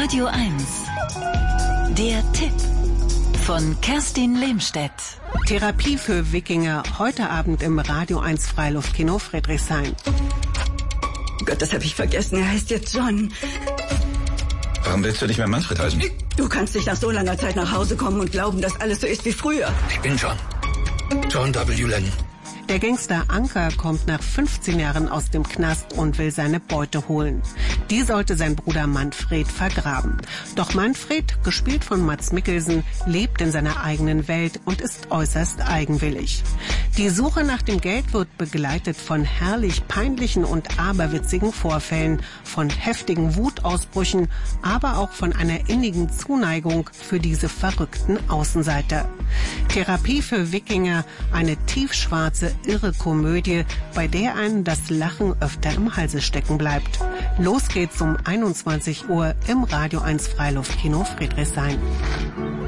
Radio 1. Der Tipp von Kerstin Lehmstedt. Therapie für Wikinger, heute Abend im Radio 1 Freiluftkino Friedrichshain. Gott, das habe ich vergessen. Er heißt jetzt John. Warum willst du nicht mehr Manfred heißen? Du kannst nicht nach so langer Zeit nach Hause kommen und glauben, dass alles so ist wie früher. Ich bin John. John W. Lennon. Der Gangster Anker kommt nach 15 Jahren aus dem Knast und will seine Beute holen. Die sollte sein Bruder Manfred vergraben. Doch Manfred, gespielt von Mads Mikkelsen, lebt in seiner eigenen Welt und ist äußerst eigenwillig. Die Suche nach dem Geld wird begleitet von herrlich peinlichen und aberwitzigen Vorfällen, von heftigen Wutausbrüchen, aber auch von einer innigen Zuneigung für diese verrückten Außenseiter. Therapie für Wikinger, eine tiefschwarze, irre Komödie, bei der einem das Lachen öfter im Halse stecken bleibt. Los geht's um 21 Uhr im Radio 1 Freiluftkino Friedrichshain.